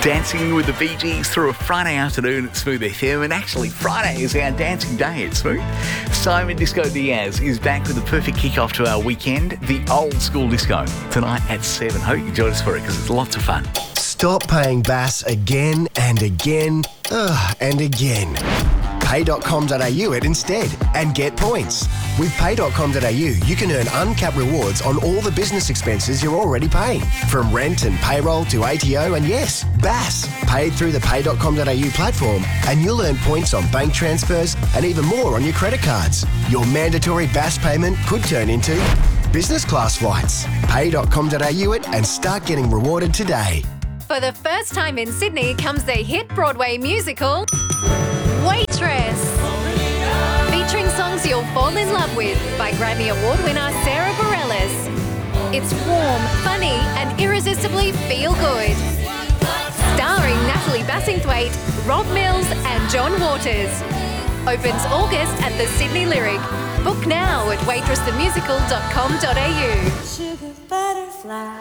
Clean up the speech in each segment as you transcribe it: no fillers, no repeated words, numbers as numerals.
Dancing with the Bee Gees through a Friday afternoon at Smooth FM, and actually Friday is our dancing day at Smooth. Simon Disco Diaz is back with the perfect kickoff to our weekend, the old school disco, tonight at 7. Hope you join us for it because it's lots of fun. Stop paying BAS again and again and again. Pay.com.au it instead and get points. With Pay.com.au, you can earn uncapped rewards on all the business expenses you're already paying. From rent and payroll to ATO and yes, BAS. Paid through the Pay.com.au platform and you'll earn points on bank transfers and even more on your credit cards. Your mandatory BAS payment could turn into business class flights. Pay.com.au it and start getting rewarded today. For the first time in Sydney comes the hit Broadway musical, Waitress. Featuring songs you'll fall in love with by Grammy Award winner Sarah Bareilles. It's warm, funny and irresistibly feel-good. Starring Natalie Bassingthwaite, Rob Mills and John Waters. Opens August at the Sydney Lyric. Book now at waitressthemusical.com.au. Sugar butterfly.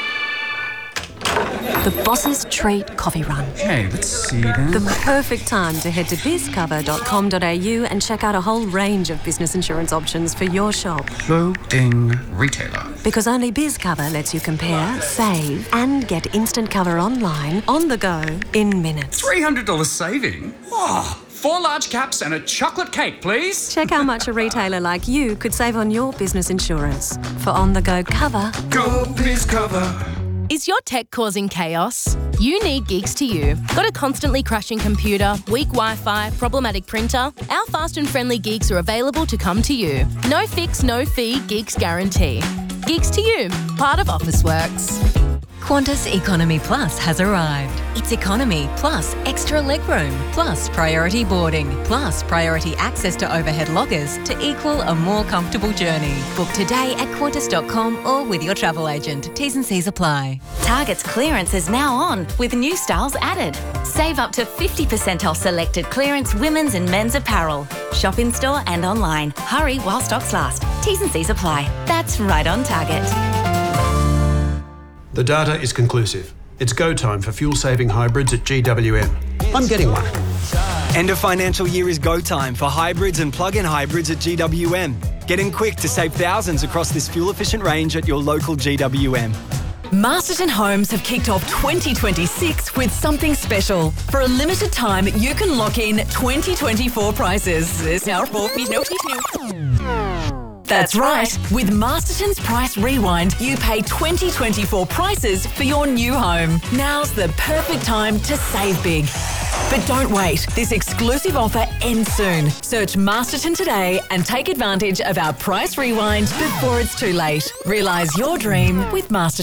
The Boss's Treat Coffee Run. Okay, let's see then. The perfect time to head to bizcover.com.au and check out a whole range of business insurance options for your shop. Loading retailer. Because only BizCover lets you compare, save, and get instant cover online, on the go, in minutes. $300 saving? Oh, 4 large caps and a chocolate cake, please. Check how much a retailer like you could save on your business insurance. For on-the-go cover, Go BizCover. Is your tech causing chaos? You need Geeks to You. Got a constantly crashing computer, weak Wi-Fi, problematic printer? Our fast and friendly Geeks are available to come to you. No fix, no fee, Geeks guarantee. Geeks to You, part of Officeworks. Qantas Economy Plus has arrived. It's economy plus extra legroom plus priority boarding plus priority access to overhead lockers to equal a more comfortable journey. Book today at qantas.com or with your travel agent. T's and C's apply. Target's clearance is now on with new styles added. Save up to 50% off selected clearance women's and men's apparel. Shop in store and online. Hurry while stocks last. T's and C's apply. That's right on Target. The data is conclusive. It's go time for fuel-saving hybrids at GWM. I'm getting one. End of financial year is go time for hybrids and plug-in hybrids at GWM. Get in quick to save thousands across this fuel-efficient range at your local GWM. Masterton Homes have kicked off 2026 with something special. For a limited time, you can lock in 2024 prices. That's right. With Masterton's Price Rewind, you pay 2024 prices for your new home. Now's the perfect time to save big. But don't wait. This exclusive offer ends soon. Search Masterton today and take advantage of our Price Rewind before it's too late. Realise your dream with Masterton.